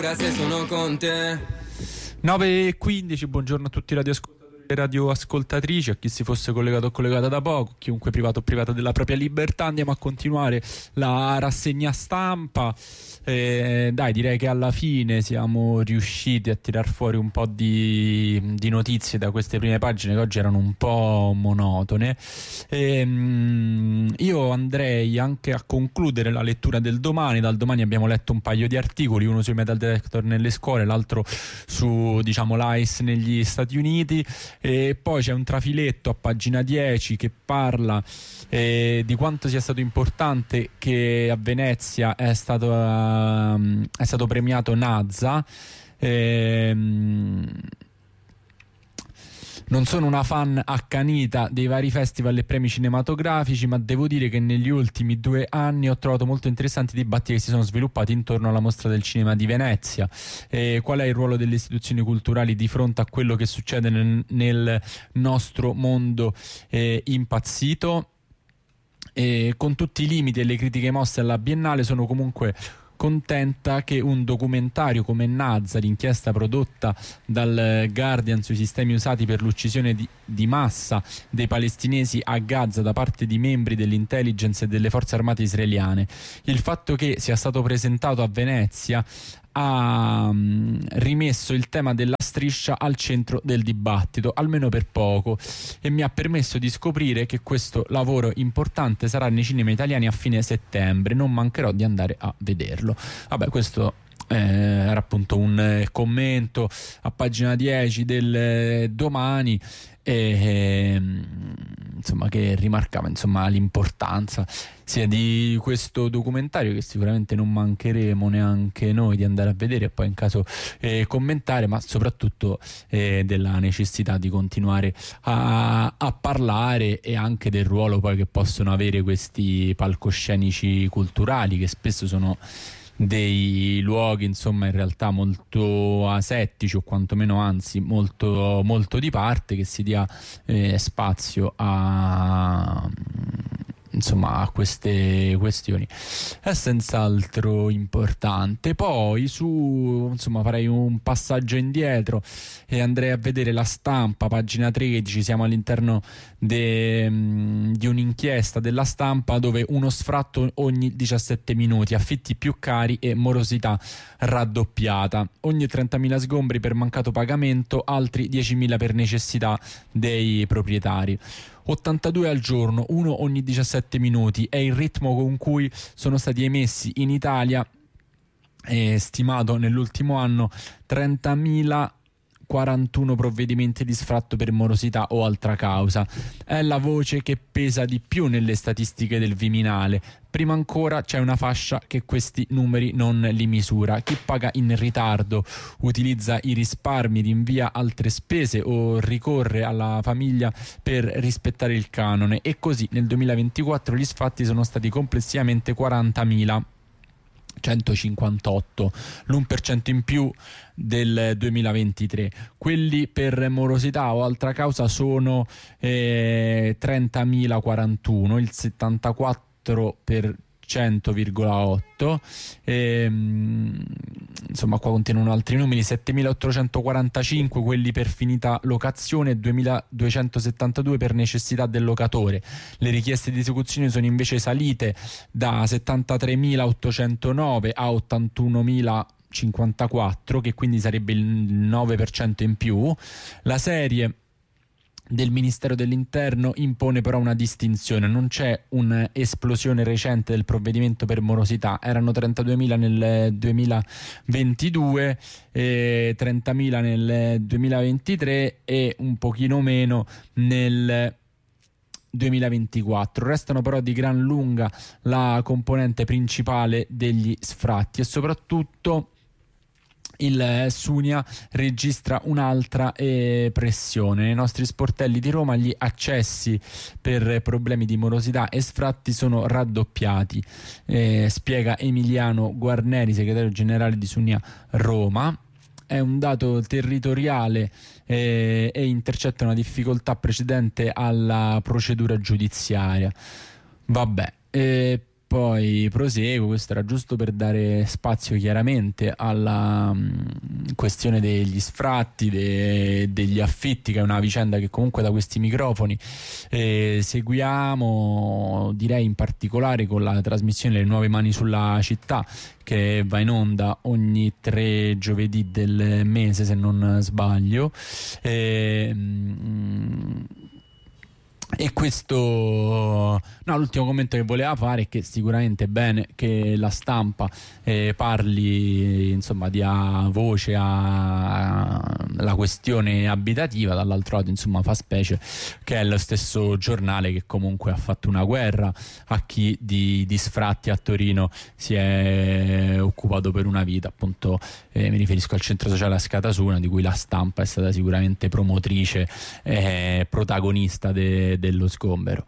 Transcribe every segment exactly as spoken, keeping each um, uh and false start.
paura se sono con te. nove e quindici, buongiorno a tutti i radioascoltatori e radioascoltatrici, a chi si fosse collegato o collegata da poco, chiunque privato o privata della propria libertà. Andiamo a continuare la rassegna stampa. Eh, dai, direi che alla fine siamo riusciti a tirar fuori un po' di, di notizie da queste prime pagine, che oggi erano un po' monotone. E, mh, io andrei anche a concludere la lettura del domani. Dal domani abbiamo letto un paio di articoli, uno sui metal detector nelle scuole, l'altro su, diciamo, l'A I S negli Stati Uniti, e poi c'è un trafiletto a pagina dieci che parla eh, di quanto sia stato importante che a Venezia è stato, uh, è stato premiato Nazza. ehm, Non sono una fan accanita dei vari festival e premi cinematografici, ma devo dire che negli ultimi due anni ho trovato molto interessanti i dibattiti che si sono sviluppati intorno alla Mostra del Cinema di Venezia. E qual è il ruolo delle istituzioni culturali di fronte a quello che succede nel, nel nostro mondo eh, impazzito? E con tutti i limiti e le critiche mosse alla Biennale, sono comunque contenta che un documentario come Nazza, l'inchiesta prodotta dal Guardian sui sistemi usati per l'uccisione di, di massa dei palestinesi a Gaza da parte di membri dell'intelligence e delle forze armate israeliane, il fatto che sia stato presentato a Venezia ha um, rimesso il tema della striscia al centro del dibattito, almeno per poco, e mi ha permesso di scoprire che questo lavoro importante sarà nei cinema italiani a fine settembre. Non mancherò di andare a vederlo. Vabbè, questo eh, era appunto un eh, commento a pagina dieci del eh, domani, e, eh, insomma, che rimarcava insomma l'importanza sia di questo documentario, che sicuramente non mancheremo neanche noi di andare a vedere e poi in caso eh, commentare, ma soprattutto eh, della necessità di continuare a, a parlare, e anche del ruolo poi che possono avere questi palcoscenici culturali, che spesso sono dei luoghi insomma in realtà molto asettici, o quantomeno anzi molto, molto di parte, che si dia eh, spazio a insomma a queste questioni è senz'altro importante. Poi su insomma farei un passaggio indietro e andrei a vedere La Stampa, pagina tredici. Siamo all'interno de, mh, di un'inchiesta della Stampa dove uno sfratto ogni diciassette minuti, affitti più cari e morosità raddoppiata, ogni trentamila sgombri per mancato pagamento, altri diecimila per necessità dei proprietari. ottantadue al giorno, uno ogni diciassette minuti è il ritmo con cui sono stati emessi in Italia, eh, stimato nell'ultimo anno, trentamila quarantuno provvedimenti di sfratto per morosità o altra causa. È la voce che pesa di più nelle statistiche del Viminale. Prima ancora c'è una fascia che questi numeri non li misura: chi paga in ritardo, utilizza i risparmi, rinvia altre spese o ricorre alla famiglia per rispettare il canone. E così nel duemilaventiquattro gli sfratti sono stati complessivamente quarantamila centocinquantotto, l'uno per cento in più del duemilaventitré. Quelli per morosità o altra causa sono eh, trentamila quarantuno, il settantaquattro per cento virgola otto. ehm, insomma qua contengono altri numeri: settemilaottocentoquarantacinque quelli per finita locazione e duemiladuecentosettantadue per necessità del locatore. Le richieste di esecuzione sono invece salite da settantatremilaottocentonove a ottantunomila cinquantaquattro, che quindi sarebbe il nove per cento in più. La serie del Ministero dell'Interno impone però una distinzione: non c'è un'esplosione recente del provvedimento per morosità, erano trentaduemila nel duemilaventidue, eh, trentamila nel duemilaventitré e un pochino meno nel duemilaventiquattro. Restano però di gran lunga la componente principale degli sfratti, e soprattutto il Sunia registra un'altra eh, pressione. Nei nostri sportelli di Roma gli accessi per problemi di morosità e sfratti sono raddoppiati, eh, spiega Emiliano Guarneri, segretario generale di Sunia Roma. È un dato territoriale eh, e intercetta una difficoltà precedente alla procedura giudiziaria. Vabbè, eh, poi proseguo. Questo era giusto per dare spazio chiaramente alla mh, questione degli sfratti, de, degli affitti, che è una vicenda che comunque da questi microfoni eh, seguiamo, direi in particolare con la trasmissione Le Nuove Mani sulla Città, che va in onda ogni tre giovedì del mese se non sbaglio. E, mh, E questo, no, l'ultimo commento che voleva fare è che sicuramente è bene che la stampa eh, parli, insomma, dia voce alla questione abitativa. Dall'altro lato, insomma, fa specie che è lo stesso giornale che comunque ha fatto una guerra a chi di, di sfratti a Torino si è occupato per una vita. Appunto, eh, mi riferisco al centro sociale a Scatasuna, di cui la stampa è stata sicuramente promotrice e protagonista de, dello sgombero.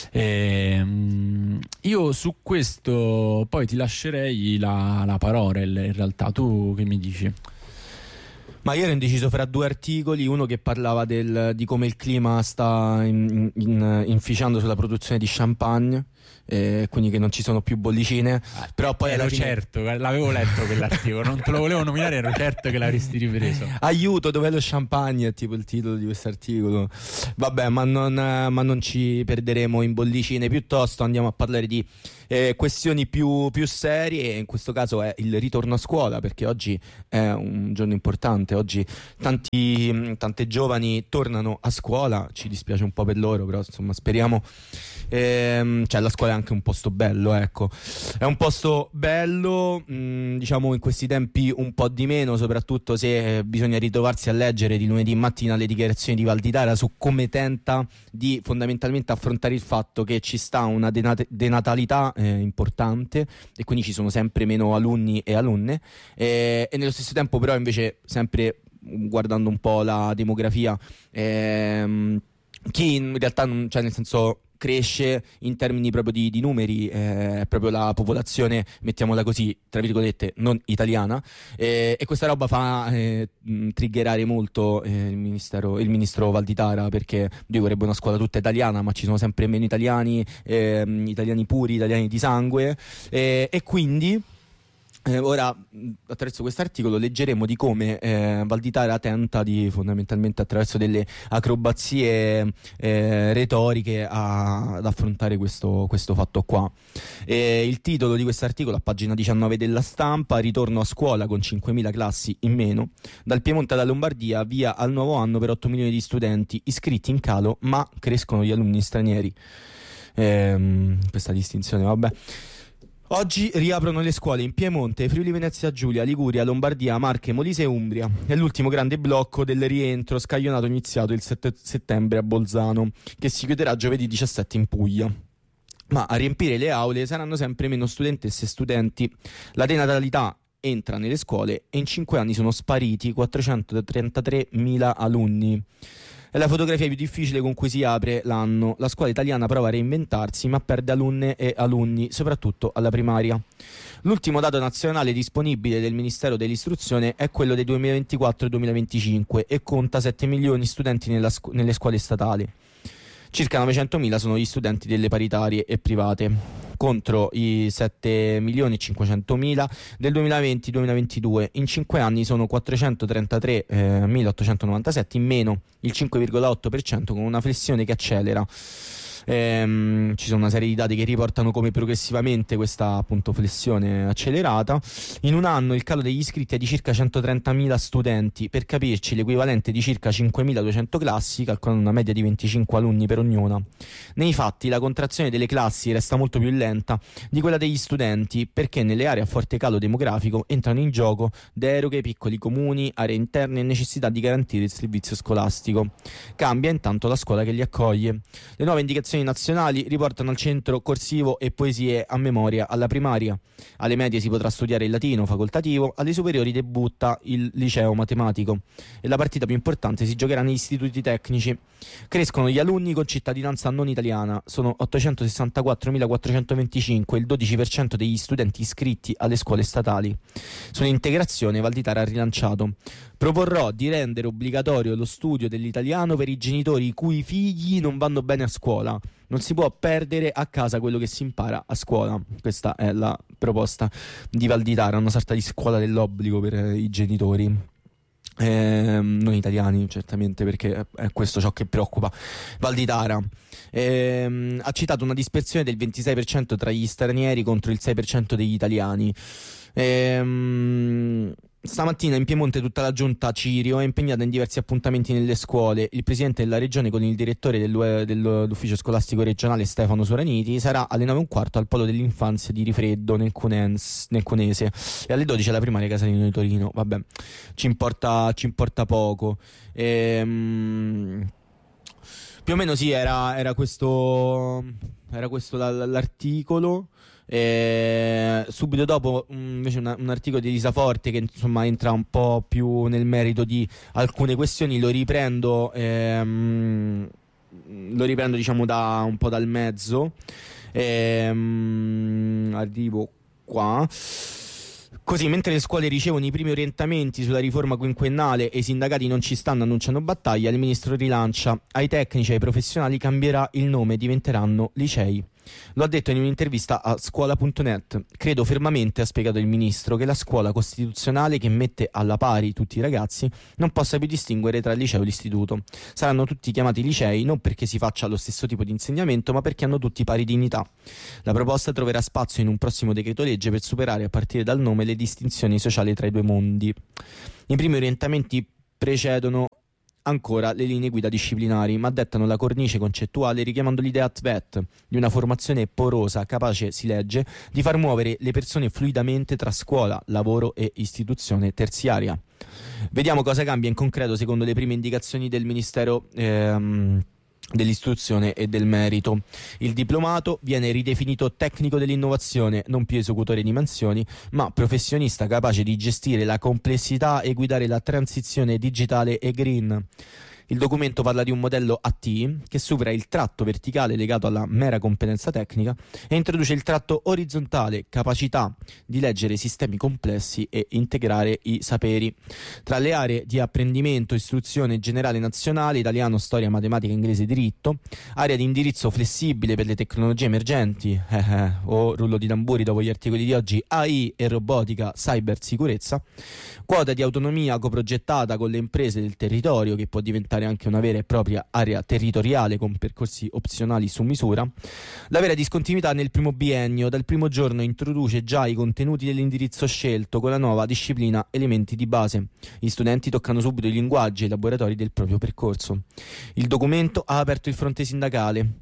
E, io su questo poi ti lascerei la, la parola. In realtà, tu che mi dici? Ma io ero indeciso fra due articoli, uno che parlava del, di come il clima sta in, in, inficiando sulla produzione di champagne, eh, quindi che non ci sono più bollicine, ah, però poi ero alla fine... certo, l'avevo letto quell'articolo, non te lo volevo nominare, ero certo che l'avresti ripreso. Aiuto, dov'è lo champagne? È tipo il titolo di questo articolo. Vabbè, ma non, ma non ci perderemo in bollicine, piuttosto andiamo a parlare di eh, questioni più, più serie. In questo caso è il ritorno a scuola, perché oggi è un giorno importante. Oggi tanti, tante giovani tornano a scuola, ci dispiace un po' per loro, però insomma speriamo. Ehm, cioè la scuola è anche un posto bello, ecco, è un posto bello, mh, diciamo in questi tempi un po' di meno, soprattutto se eh, bisogna ritrovarsi a leggere di lunedì mattina le dichiarazioni di Valditara su come tenta di fondamentalmente affrontare il fatto che ci sta una denat- denatalità eh, importante e quindi ci sono sempre meno alunni e alunne, eh, e nello stesso tempo però invece sempre guardando un po' la demografia, ehm, chi in realtà non, cioè nel senso cresce in termini proprio di, di numeri, è eh, proprio la popolazione, mettiamola così, tra virgolette, non italiana, eh, e questa roba fa eh, triggerare molto eh, il, ministero, il ministro Valditara, perché lui vorrebbe una scuola tutta italiana, ma ci sono sempre meno italiani, eh, italiani puri, italiani di sangue, eh, e quindi Eh, ora, attraverso questo articolo leggeremo di come eh, Valditara tenta di, fondamentalmente attraverso delle acrobazie eh, retoriche a, ad affrontare questo, questo fatto qua. Eh, il titolo di questo articolo, a pagina diciannove della Stampa: ritorno a scuola con cinquemila classi in meno, dal Piemonte alla Lombardia, via al nuovo anno per otto milioni di studenti, iscritti in calo ma crescono gli alunni stranieri. Eh, questa distinzione, vabbè. Oggi riaprono le scuole in Piemonte, Friuli Venezia Giulia, Liguria, Lombardia, Marche, Molise e Umbria. È l'ultimo grande blocco del rientro scaglionato iniziato il sette settembre a Bolzano, che si chiuderà giovedì diciassette in Puglia. Ma a riempire le aule saranno sempre meno studentesse e studenti. La denatalità entra nelle scuole e in cinque anni sono spariti quattrocentotrentatremila alunni. È la fotografia più difficile con cui si apre l'anno. La scuola italiana prova a reinventarsi, ma perde alunne e alunni, soprattutto alla primaria. L'ultimo dato nazionale disponibile del Ministero dell'Istruzione è quello del duemilaventiquattro duemilaventicinque e conta sette milioni di studenti nella scu- nelle scuole statali. Circa novecentomila sono gli studenti delle paritarie e private, contro i sette milioni e cinquecentomila del duemilaventi duemilaventidue. In cinque anni sono quattrocentotrentatremilaottocentonovantasette in meno, il cinque virgola otto per cento, con una flessione che accelera. Ehm, ci sono una serie di dati che riportano come progressivamente questa appunto flessione accelerata. In un anno il calo degli iscritti è di circa centotrentamila studenti, per capirci l'equivalente di circa cinquemiladuecento classi, calcolando una media di venticinque alunni per ognuna. Nei fatti la contrazione delle classi resta molto più lenta di quella degli studenti, perché nelle aree a forte calo demografico entrano in gioco deroghe, piccoli comuni, aree interne e necessità di garantire il servizio scolastico. Cambia intanto la scuola che li accoglie. Le nuove indicazioni nazionali riportano al centro corsivo e poesie a memoria alla primaria. Alle medie si potrà studiare il latino facoltativo, alle superiori debutta il liceo matematico e la partita più importante si giocherà negli istituti tecnici. Crescono gli alunni con cittadinanza non italiana, sono ottocentosessantaquattromilaquattrocentoventicinque, il dodici per cento degli studenti iscritti alle scuole statali. Sull'integrazione Valditara ha rilanciato: Proporrò di rendere obbligatorio lo studio dell'italiano per i genitori i cui figli non vanno bene a scuola. Non si può perdere a casa quello che si impara a scuola. Questa è la proposta di Valditara, una sorta di scuola dell'obbligo per eh, i genitori. Eh, non italiani, certamente, perché è questo ciò che preoccupa Valditara. Eh, ha citato una dispersione del ventisei per cento tra gli stranieri contro il sei per cento degli italiani. Eh, Stamattina in Piemonte tutta la giunta Cirio è impegnata in diversi appuntamenti nelle scuole. Il presidente della regione con il direttore dell'ufficio scolastico regionale Stefano Soraniti sarà alle nove e un quarto al polo dell'infanzia di Rifreddo nel, Cunens, nel Cunese, e alle dodici alla primaria Casalino di Torino. Vabbè, ci importa, ci importa poco. Ehm... Più o meno sì, era, era questo, era questo l'articolo. E subito dopo invece una, un articolo di Elisa Forte che insomma entra un po' più nel merito di alcune questioni. Lo riprendo, ehm, lo riprendo diciamo da un po' dal mezzo. Ehm, arrivo qua. Così, mentre le scuole ricevono i primi orientamenti sulla riforma quinquennale e i sindacati non ci stanno, annunciando battaglia, il ministro rilancia: ai tecnici e ai professionali cambierà il nome, diventeranno licei. Lo ha detto in un'intervista a scuola punto net. Credo fermamente, ha spiegato il ministro, che la scuola costituzionale, che mette alla pari tutti i ragazzi, non possa più distinguere tra il liceo e l'istituto. Saranno tutti chiamati licei non perché si faccia lo stesso tipo di insegnamento, ma perché hanno tutti pari dignità. La proposta troverà spazio in un prossimo decreto legge per superare a partire dal nome le distinzioni sociali tra i due mondi. I primi orientamenti precedono ancora le linee guida disciplinari, ma dettano la cornice concettuale richiamando l'idea T V E T di una formazione porosa, capace, si legge, di far muovere le persone fluidamente tra scuola, lavoro e istituzione terziaria. Vediamo cosa cambia in concreto secondo le prime indicazioni del Ministero ehm, dell'istruzione e del merito. Il diplomato viene ridefinito tecnico dell'innovazione, non più esecutore di mansioni, ma professionista capace di gestire la complessità e guidare la transizione digitale e green. Il documento parla di un modello A T che supera il tratto verticale legato alla mera competenza tecnica e introduce il tratto orizzontale, capacità di leggere sistemi complessi e integrare i saperi. Tra le aree di apprendimento, istruzione generale nazionale, italiano, storia, matematica, inglese, diritto, area di indirizzo flessibile per le tecnologie emergenti, eh eh, o rullo di tamburi dopo gli articoli di oggi, A I e robotica, cybersicurezza, quota di autonomia coprogettata con le imprese del territorio che può diventare anche una vera e propria area territoriale con percorsi opzionali su misura. La vera discontinuità nel primo biennio: dal primo giorno introduce già i contenuti dell'indirizzo scelto con la nuova disciplina elementi di base. Gli studenti toccano subito i linguaggi e i laboratori del proprio percorso. Il documento ha aperto il fronte sindacale.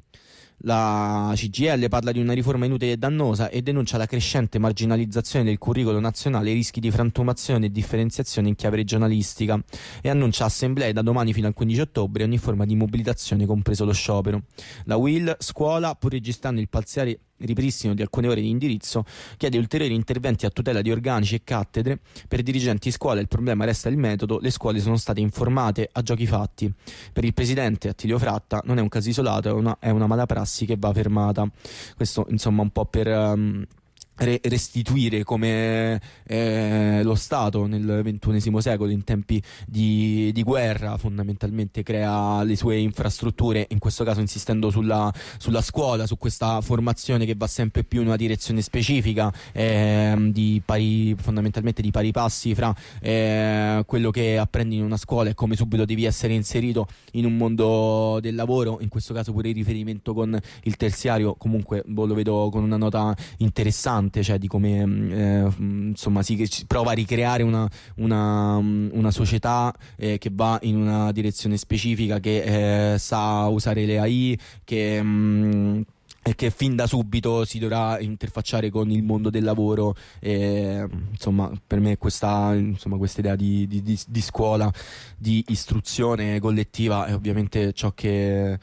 La C G I L parla di una riforma inutile e dannosa e denuncia la crescente marginalizzazione del curriculum nazionale e i rischi di frantumazione e differenziazione in chiave regionalistica, e annuncia assemblee da domani fino al quindici ottobre ogni forma di mobilitazione, compreso lo sciopero. La U I L Scuola, pur registrando il parziale ripristino di alcune ore di indirizzo, chiede ulteriori interventi a tutela di organici e cattedre per dirigenti di scuola. Il problema resta il metodo: le scuole sono state informate a giochi fatti. Per il presidente Attilio Fratta non è un caso isolato, è una, è una mala prassi che va fermata. Questo insomma un po' per um, restituire come eh, lo Stato nel ventunesimo secolo, in tempi di, di guerra, fondamentalmente crea le sue infrastrutture, in questo caso insistendo sulla, sulla scuola, su questa formazione che va sempre più in una direzione specifica, eh, di pari, fondamentalmente di pari passi fra eh, quello che apprendi in una scuola e come subito devi essere inserito in un mondo del lavoro. In questo caso pure il riferimento con il terziario comunque boh, lo vedo con una nota interessante, cioè di come eh, insomma si si prova a ricreare una, una, una società eh, che va in una direzione specifica, che eh, sa usare le A I, che mh, e che fin da subito si dovrà interfacciare con il mondo del lavoro. E, insomma, per me questa insomma questa idea di, di, di, di scuola, di istruzione collettiva è ovviamente ciò che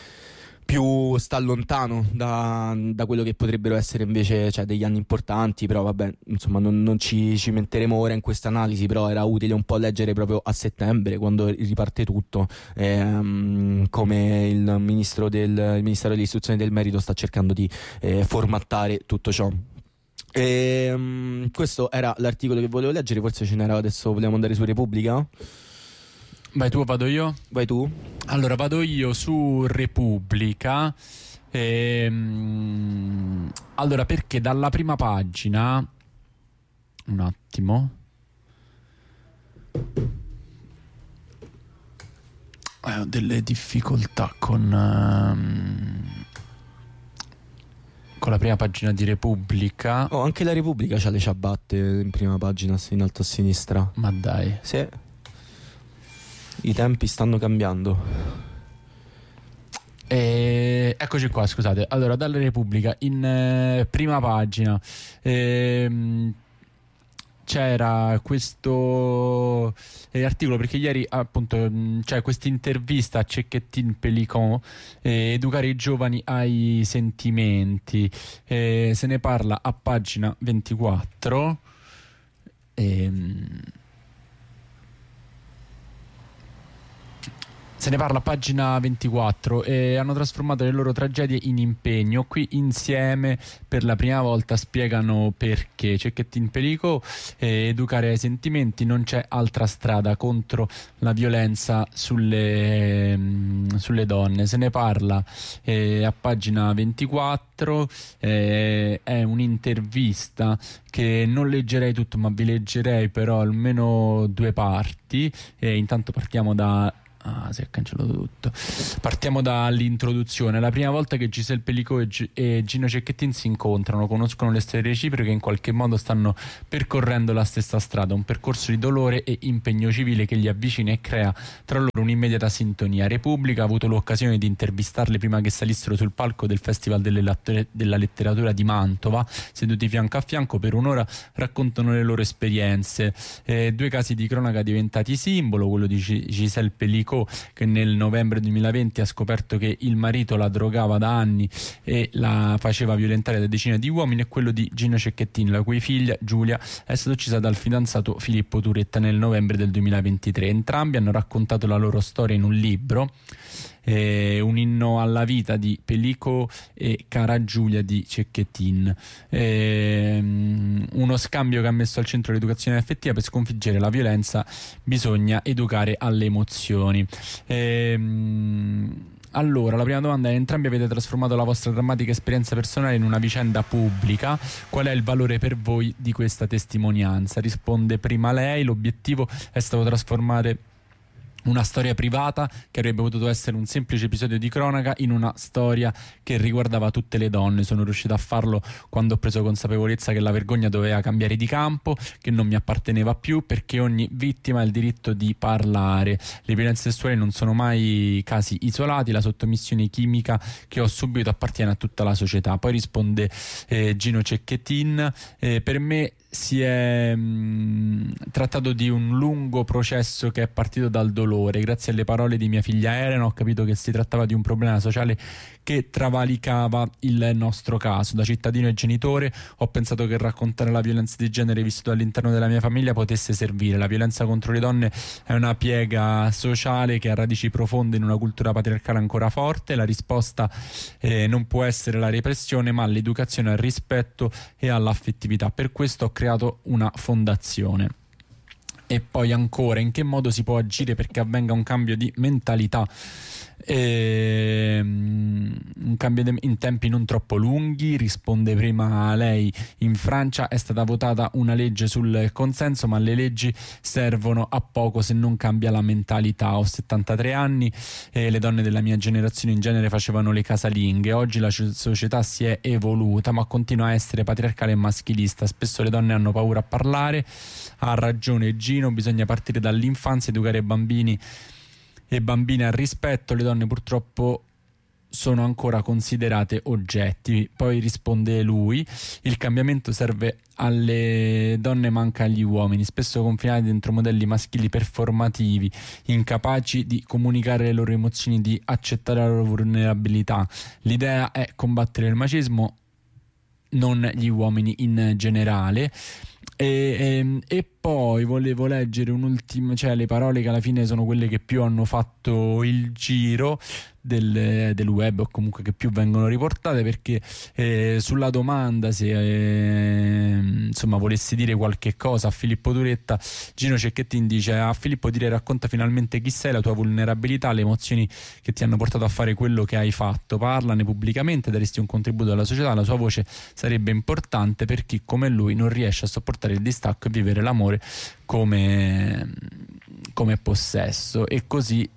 più sta lontano da, da quello che potrebbero essere invece, cioè, degli anni importanti. Però vabbè, insomma non, non ci cimenteremo ora in questa analisi, però era utile un po' leggere proprio a settembre, quando riparte tutto, ehm, come il ministro del il Ministero dell'istruzione e del merito sta cercando di eh, formattare tutto ciò. E, um, questo era l'articolo che volevo leggere, forse ce n'era, adesso vogliamo andare su Repubblica? Vai tu o vado io? Vai tu. Allora vado io su Repubblica. Ehm, allora, perché dalla prima pagina, un attimo, eh, ho delle difficoltà con... Um, con la prima pagina di Repubblica. Oh, anche la Repubblica c'ha le ciabatte in prima pagina, in alto a sinistra. Ma dai. Sì. I tempi stanno cambiando. E... eccoci qua, scusate. Allora, dalla Repubblica in eh, prima pagina ehm, c'era questo eh, articolo, perché ieri appunto mh, c'è questa intervista a Cecchettin Pelicon, eh, educare i giovani ai sentimenti, eh, se ne parla a pagina ventiquattro. ehm, Se ne parla a pagina ventiquattro e hanno trasformato le loro tragedie in impegno. Qui insieme per la prima volta spiegano perché. Cecchettin Pelico, eh, educare ai sentimenti, non c'è altra strada contro la violenza sulle, mh, sulle donne. Se ne parla eh, a pagina ventiquattro, eh, è un'intervista che non leggerei tutto, ma vi leggerei però almeno due parti. E intanto partiamo da... Ah, si è cancellato tutto. Partiamo dall'introduzione. La prima volta che Giselle Pelicot e, G- e Gino Cecchettin si incontrano, conoscono le storie reciproche e in qualche modo stanno percorrendo la stessa strada, un percorso di dolore e impegno civile che li avvicina e crea tra loro un'immediata sintonia. Repubblica ha avuto l'occasione di intervistarle prima che salissero sul palco del Festival delle Latte- della Letteratura di Mantova. Seduti fianco a fianco per un'ora raccontano le loro esperienze. Eh, due casi di cronaca diventati simbolo, quello di G- Giselle Pelicot, che nel novembre duemilaventi ha scoperto che il marito la drogava da anni e la faceva violentare da decine di uomini, e quello di Gino Cecchettin, la cui figlia Giulia è stata uccisa dal fidanzato Filippo Turetta nel novembre del duemilaventitré. Entrambi hanno raccontato la loro storia in un libro, eh, un inno alla vita di Pelicot e Cara Giulia di Cecchettin, eh, uno scambio che ha messo al centro l'educazione affettiva. Per sconfiggere la violenza bisogna educare alle emozioni. Ehm, allora, la prima domanda è: entrambi avete trasformato la vostra drammatica esperienza personale in una vicenda pubblica. Qual è il valore per voi di questa testimonianza? Risponde prima lei: l'obiettivo è stato trasformare una storia privata che avrebbe potuto essere un semplice episodio di cronaca in una storia che riguardava tutte le donne. Sono riuscita a farlo quando ho preso consapevolezza che la vergogna doveva cambiare di campo, che non mi apparteneva più, perché ogni vittima ha il diritto di parlare. Le violenze sessuali non sono mai casi isolati, la sottomissione chimica che ho subito appartiene a tutta la società. Poi risponde eh, Gino Cecchettin: eh, per me si è mh, trattato di un lungo processo che è partito dal dolore. Grazie alle parole di mia figlia Elena ho capito che si trattava di un problema sociale che travalicava il nostro caso. Da cittadino e genitore ho pensato che raccontare la violenza di genere vissuta all'interno della mia famiglia potesse servire. La violenza contro le donne è una piega sociale che ha radici profonde in una cultura patriarcale ancora forte. La risposta eh, non può essere la repressione, ma l'educazione al rispetto e all'affettività. Per questo ho creato una fondazione. E poi ancora, in che modo si può agire perché avvenga un cambio di mentalità? Ehm, un cambio de- in tempi non troppo lunghi. Risponde prima lei: in Francia è stata votata una legge sul consenso, ma le leggi servono a poco se non cambia la mentalità. Ho settantatré anni e le donne della mia generazione in genere facevano le casalinghe. Oggi la società si è evoluta, ma continua a essere patriarcale e maschilista. Spesso le donne hanno paura a parlare. Ha ragione Gino, bisogna partire dall'infanzia, educare bambini e bambine al rispetto. Le donne purtroppo sono ancora considerate oggetti. Poi risponde lui: il cambiamento serve alle donne, manca agli uomini, spesso confinati dentro modelli maschili performativi, incapaci di comunicare le loro emozioni, di accettare la loro vulnerabilità. L'idea è combattere il macismo, non gli uomini in generale. E, e, e poi volevo leggere un'ultima, cioè le parole che alla fine sono quelle che più hanno fatto il giro del, del web, o comunque che più vengono riportate, perché eh, sulla domanda se eh, insomma volessi dire qualche cosa a Filippo Turetta, Gino Cecchettin dice: a Filippo dire racconta finalmente chi sei, la tua vulnerabilità, le emozioni che ti hanno portato a fare quello che hai fatto, parlane pubblicamente, daresti un contributo alla società, la sua voce sarebbe importante per chi come lui non riesce a sopportare il distacco e vivere l'amore come, come possesso. E così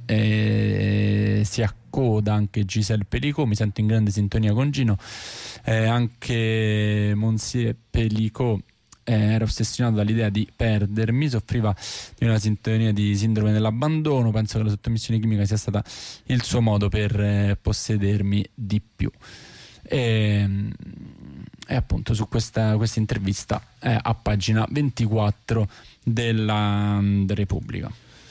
Eh, si accoda anche Giselle Pelicot, mi sento in grande sintonia con Gino, eh, anche Monsieur Pelicot eh, era ossessionato dall'idea di perdermi, soffriva di una sintonia di sindrome dell'abbandono, penso che la sottomissione chimica sia stata il suo modo per eh, possedermi di più. E, e appunto su questa, questa intervista è a pagina ventiquattro della, della Repubblica.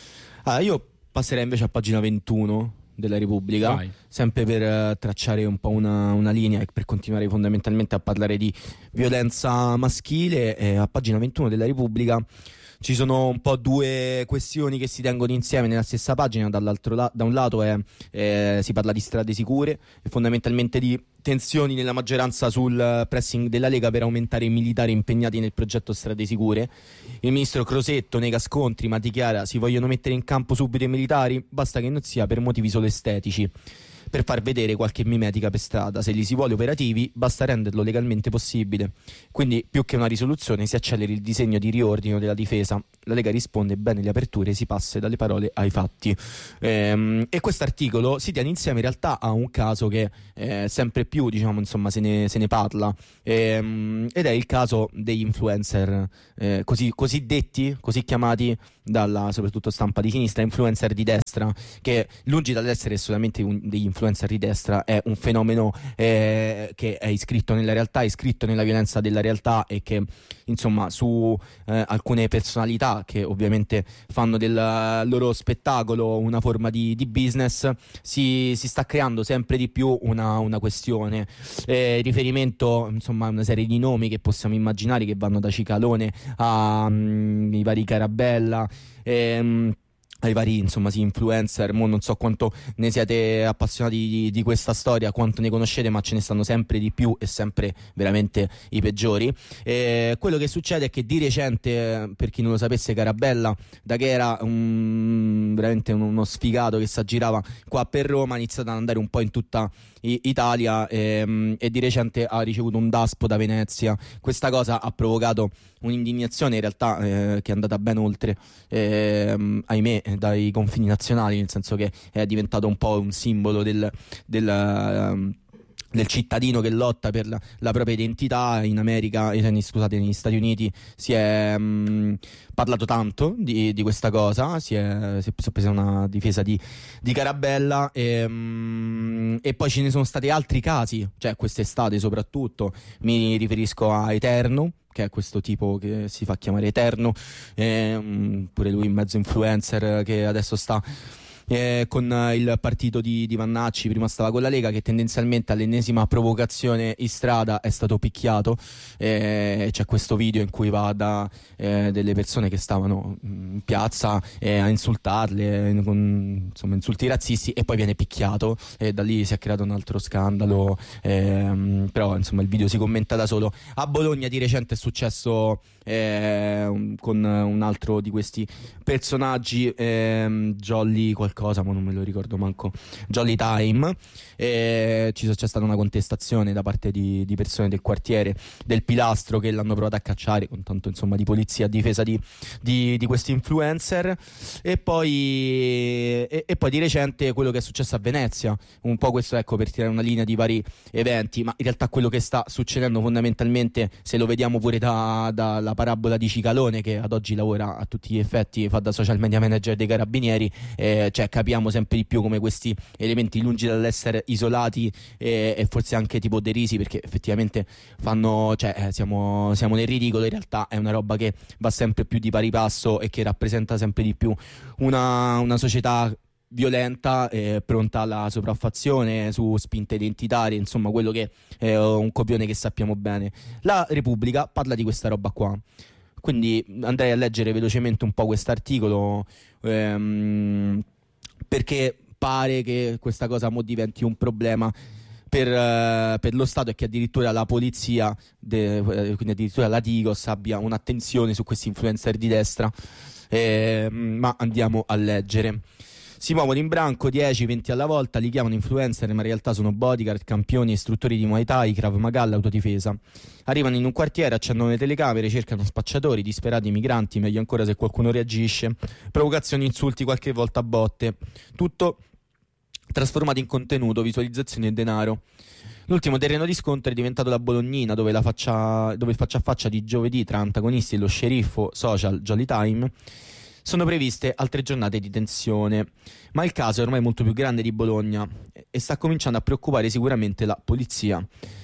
Ah, io passerei invece a pagina ventuno della Repubblica. Vai. Sempre per uh, tracciare un po' una, una linea e per continuare fondamentalmente a parlare di violenza maschile. Eh, a pagina ventuno della Repubblica ci sono un po' due questioni che si tengono insieme nella stessa pagina. Dall'altro la- da un lato è, eh, si parla di strade sicure e fondamentalmente di tensioni nella maggioranza sul pressing della Lega per aumentare i militari impegnati nel progetto Strade Sicure. Il ministro Crosetto nega scontri ma dichiara: si vogliono mettere in campo subito i militari, basta che non sia per motivi solo estetici, per far vedere qualche mimetica per strada. Se li si vuole operativi basta renderlo legalmente possibile. Quindi più che una risoluzione si acceleri il disegno di riordino della difesa. La Lega risponde: bene le aperture, si passa dalle parole ai fatti. Ehm, e quest'articolo si tiene insieme in realtà a un caso che eh, sempre più diciamo insomma se ne, se ne parla, ehm, ed è il caso degli influencer eh, così, cosiddetti, così chiamati dalla soprattutto stampa di sinistra, influencer di destra, che lungi dall'essere solamente un, degli influencer di destra è un fenomeno eh, che è iscritto nella realtà, è iscritto nella violenza della realtà, e che insomma su eh, alcune personalità che ovviamente fanno del loro spettacolo una forma di, di business si, si sta creando sempre di più una, una questione. Eh, riferimento insomma a una serie di nomi che possiamo immaginare, che vanno da Cicalone a um, i vari Carabella, ehm, ai vari insomma sì, influencer. Mo non so quanto ne siete appassionati di, di questa storia, quanto ne conoscete, ma ce ne stanno sempre di più e sempre veramente i peggiori. E quello che succede è che di recente, per chi non lo sapesse, Carabella, da che era un, veramente uno sfigato che si aggirava qua per Roma, ha iniziato ad andare un po' in tutta Italia e, e di recente ha ricevuto un daspo da Venezia. Questa cosa ha provocato un'indignazione in realtà eh, che è andata ben oltre eh, ahimè dai confini nazionali, nel senso che è diventato un po' un simbolo del, del um, del cittadino che lotta per la, la propria identità. In America, eh, scusate, negli Stati Uniti si è mh, parlato tanto di, di questa cosa, si è, si è presa una difesa di, di Carabella e, mh, e poi ce ne sono stati altri casi, cioè quest'estate soprattutto. Mi riferisco a Eterno, che è questo tipo che si fa chiamare Eterno, e, pure lui mezzo influencer che adesso sta Eh, con il partito di, di Vannacci, prima stava con la Lega, che tendenzialmente all'ennesima provocazione in strada è stato picchiato. Eh, c'è questo video in cui va da eh, delle persone che stavano in piazza eh, a insultarle eh, con insomma insulti razzisti, e poi viene picchiato, e da lì si è creato un altro scandalo. Eh, però insomma il video si commenta da solo. A Bologna di recente è successo eh, con un altro di questi personaggi, eh, Jolly qualcosa, ma non me lo ricordo manco, Jolly Time, e ci, c'è stata una contestazione da parte di, di persone del quartiere del Pilastro che l'hanno provato a cacciare con tanto insomma di polizia a difesa di, di, di questi influencer. E poi, e, e poi di recente quello che è successo a Venezia, un po' questo, ecco, per tirare una linea di vari eventi, ma in realtà quello che sta succedendo fondamentalmente, se lo vediamo pure dalla da parabola di Cicalone, che ad oggi lavora a tutti gli effetti, fa da social media manager dei Carabinieri, eh, cioè capiamo sempre di più come questi elementi, lungi dall'essere isolati e, e forse anche tipo derisi, perché effettivamente fanno, cioè eh, siamo, siamo nel ridicolo, in realtà è una roba che va sempre più di pari passo e che rappresenta sempre di più una, una società violenta, eh, pronta alla sopraffazione su spinte identitarie, insomma quello che è un copione che sappiamo bene. La Repubblica parla di questa roba qua. Quindi andrei a leggere velocemente un po' quest'articolo, ehm, perché pare che questa cosa mo diventi un problema per, eh, per lo Stato, e che addirittura la polizia, de, eh, quindi addirittura la Digos, abbia un'attenzione su questi influencer di destra. Eh, ma andiamo a leggere. Si muovono in branco dieci venti alla volta, li chiamano influencer ma in realtà sono bodyguard, campioni, istruttori di Muay Thai, Krav Maga, autodifesa. Arrivano in un quartiere, accendono le telecamere, cercano spacciatori, disperati, migranti, meglio ancora se qualcuno reagisce, provocazioni, insulti, qualche volta botte, tutto trasformato in contenuto, visualizzazioni e denaro. L'ultimo terreno di scontro è diventato la Bolognina, dove, la faccia, dove il faccia a faccia di giovedì tra antagonisti e lo sceriffo social Jolly Time sono previste altre giornate di tensione. Ma il caso è ormai molto più grande di Bologna e sta cominciando a preoccupare sicuramente la polizia.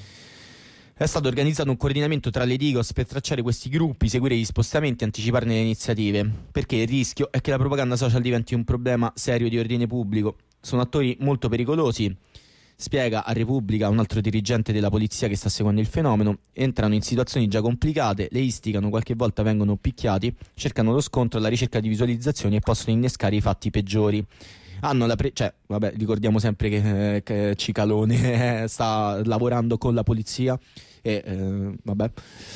È stato organizzato un coordinamento tra le Digos per tracciare questi gruppi, seguire gli spostamenti e anticiparne le iniziative, perché il rischio è che la propaganda social diventi un problema serio di ordine pubblico. Sono attori molto pericolosi, spiega a Repubblica un altro dirigente della polizia che sta seguendo il fenomeno. Entrano in situazioni già complicate, le istigano, qualche volta vengono picchiati, cercano lo scontro alla ricerca di visualizzazioni e possono innescare i fatti peggiori. Hanno la pre- cioè, vabbè, ricordiamo sempre che, eh, che Cicalone eh, sta lavorando con la polizia e, eh, vabbè.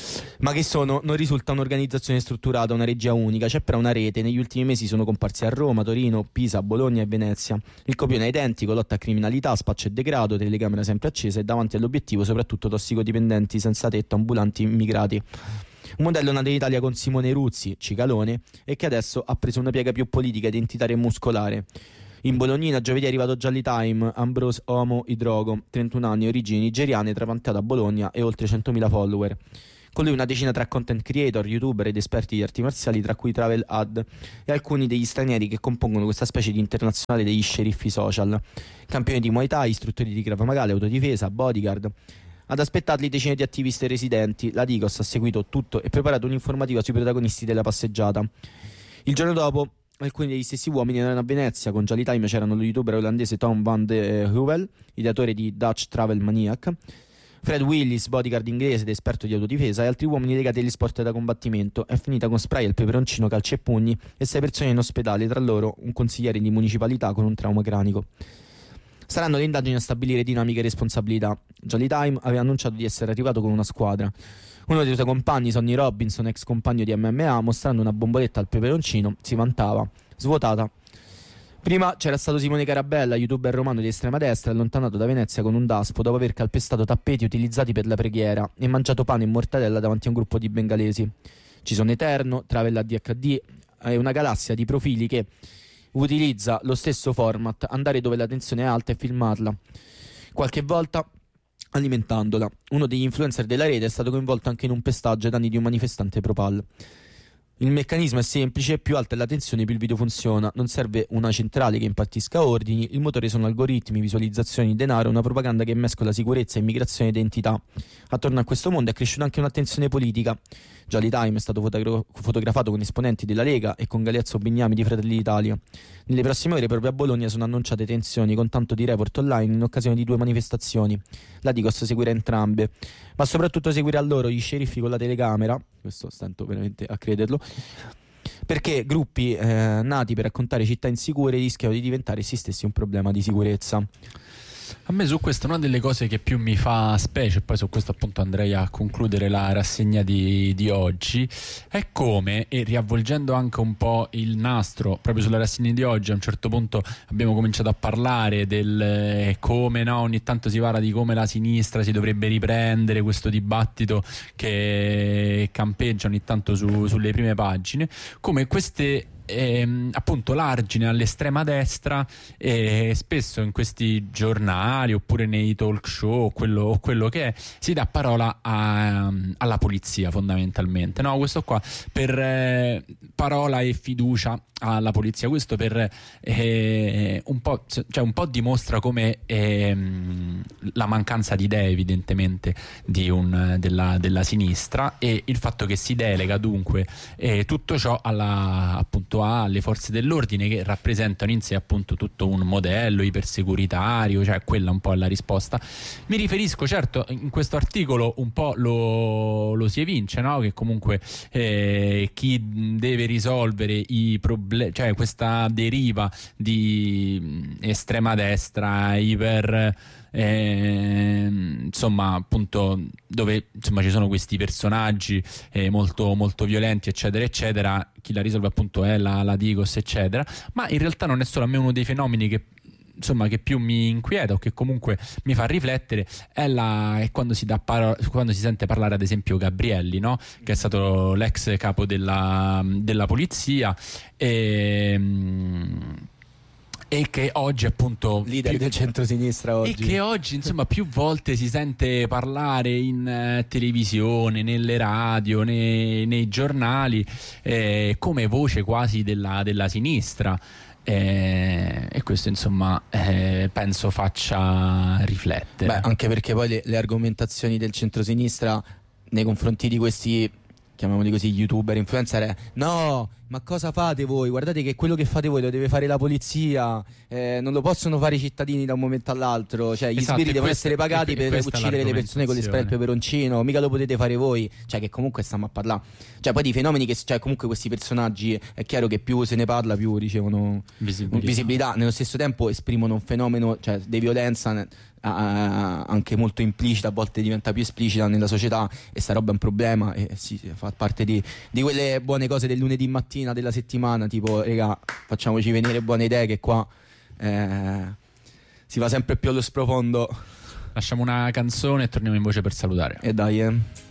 Ma che sono, non risulta un'organizzazione strutturata, una regia unica, c'è però una rete. Negli ultimi mesi sono comparsi a Roma, Torino, Pisa, Bologna e Venezia. Il copione è identico: lotta a criminalità, spaccio e degrado, telecamera sempre accesa e davanti all'obiettivo soprattutto tossicodipendenti, senza tetto, ambulanti, immigrati. Un modello nato in Italia con Simone Ruzzi, Cicalone, e che adesso ha preso una piega più politica, identitaria e muscolare. In Bolognina giovedì è arrivato Jolly Time, Ambrose Omo Idrogo, trentuno anni, origini nigeriane, trapiantato a Bologna e oltre centomila follower. Con lui una decina tra content creator, youtuber ed esperti di arti marziali, tra cui Travel Ad e alcuni degli stranieri che compongono questa specie di internazionale degli sceriffi social. Campioni di Muay Thai, istruttori di Krav Maga, autodifesa, bodyguard. Ad aspettarli decine di attivisti e residenti. La Digos ha seguito tutto e preparato un'informativa sui protagonisti della passeggiata. Il giorno dopo alcuni degli stessi uomini erano a Venezia. Con Jolly Time c'erano lo youtuber olandese Tom van de Heuvel, ideatore di Dutch Travel Maniac, Fred Willis, bodyguard inglese ed esperto di autodifesa, e altri uomini legati agli sport da combattimento. È finita con spray al peperoncino, calci e pugni e sei persone in ospedale, tra loro un consigliere di municipalità con un trauma cranico. Saranno le indagini a stabilire dinamiche e responsabilità. Jolly Time aveva annunciato di essere arrivato con una squadra. Uno dei suoi compagni, Sonny Robinson, ex compagno di M M A, mostrando una bomboletta al peperoncino, si vantava. Svuotata. Prima c'era stato Simone Carabella, youtuber romano di estrema destra, allontanato da Venezia con un daspo dopo aver calpestato tappeti utilizzati per la preghiera e mangiato pane e mortadella davanti a un gruppo di bengalesi. Ci sono Eterno, Travel A D H D e una galassia di profili che utilizza lo stesso format: andare dove la tensione è alta e filmarla, qualche volta alimentandola. Uno degli influencer della rete è stato coinvolto anche in un pestaggio ai danni di un manifestante pro-Pal. Il meccanismo è semplice: più alta è la tensione più il video funziona. Non serve una centrale che impartisca ordini, il motore sono algoritmi, visualizzazioni, denaro, una propaganda che mescola sicurezza, immigrazione e identità. Attorno a questo mondo è cresciuta anche un'attenzione politica. Jolly Time è stato fotogra- fotografato con esponenti della Lega e con Galeazzo Bignami di Fratelli d'Italia. Nelle prossime ore proprio a Bologna sono annunciate tensioni, con tanto di report online in occasione di due manifestazioni. La Digos seguirà entrambe, ma soprattutto seguirà loro, gli sceriffi con la telecamera. Questo stento veramente a crederlo, perché gruppi eh, nati per raccontare città insicure rischiano di diventare essi stessi un problema di sicurezza. A me su questo una delle cose che più mi fa specie, poi su questo appunto andrei a concludere la rassegna di, di oggi, è come, e riavvolgendo anche un po' il nastro proprio sulla rassegna di oggi, a un certo punto abbiamo cominciato a parlare del eh, come no, ogni tanto si parla di come la sinistra si dovrebbe riprendere, questo dibattito che campeggia ogni tanto su, sulle prime pagine, come queste Ehm, appunto l'argine all'estrema destra eh, spesso in questi giornali oppure nei talk show o quello, o quello che è, si dà parola a, alla polizia fondamentalmente, no? Questo qua per eh, parola e fiducia alla polizia, questo per eh, un po', cioè un po' dimostra come eh, la mancanza di idee evidentemente di un, della, della sinistra, e il fatto che si delega dunque eh, tutto ciò alla, appunto appunto alle forze dell'ordine, che rappresentano in sé appunto tutto un modello ipersecuritario, cioè quella un po' è la risposta. Mi riferisco, certo, in questo articolo un po' lo, lo si evince, no? Che comunque eh, chi deve risolvere i problemi, cioè questa deriva di estrema destra, iper eh, insomma appunto, dove insomma ci sono questi personaggi eh, molto, molto violenti eccetera eccetera, chi la risolve appunto è la, la Digos eccetera, ma in realtà non è solo a me uno dei fenomeni che insomma che più mi inquieta o che comunque mi fa riflettere è, la, è quando si dà par- quando si sente parlare ad esempio Gabrielli, no? Che è stato l'ex capo della, della polizia e, e che oggi appunto leader più, del centro-sinistra oggi, e che oggi insomma più volte si sente parlare in eh, televisione, nelle radio, nei, nei giornali eh, come voce quasi della, della sinistra. Eh, e questo insomma eh, penso faccia riflettere. Beh, anche perché poi le, le argomentazioni del centrosinistra nei confronti di questi, chiamiamoli così, youtuber, influencer è: no, ma cosa fate voi? Guardate che quello che fate voi lo deve fare la polizia, eh, non lo possono fare i cittadini da un momento all'altro, cioè gli esatto, sbirri devono questa, essere pagati per uccidere le persone con le spray e il peperoncino, mica lo potete fare voi, cioè che comunque stiamo a parlare, cioè poi di fenomeni che, cioè comunque questi personaggi è chiaro che più se ne parla più ricevono visibilità, visibilità. Nello stesso tempo esprimono un fenomeno, cioè di violenza Uh, anche molto implicita, a volte diventa più esplicita nella società, e sta roba è un problema e sì, fa parte di, di quelle buone cose del lunedì mattina della settimana, tipo raga, facciamoci venire buone idee, che qua eh, si va sempre più allo sprofondo. Lasciamo una canzone e torniamo in voce per salutare. E dai eh